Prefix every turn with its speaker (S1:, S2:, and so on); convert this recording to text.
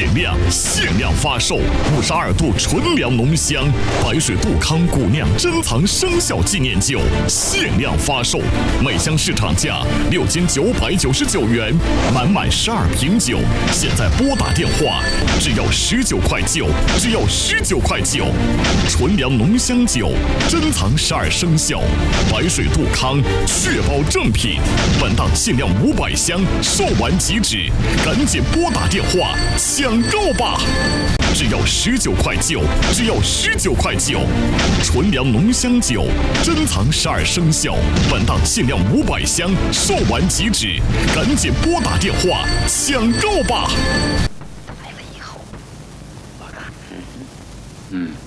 S1: 限量发售52度纯粮浓香白水杜康古酿珍藏生肖纪念酒，限量发售，每箱市场价6斤999元，满12瓶酒，现在拨打电话，只要19块9，只要19块9。纯粮浓香酒，珍藏12生肖，白水杜康，确保正品。本档限量500箱，售完即止，赶紧拨打电话抢购吧！只要19块9，只要19块9。纯粮浓香酒，珍藏12生肖，本档限量500箱，售完即止，赶紧拨打电话抢购吧！
S2: 来了以后，我看，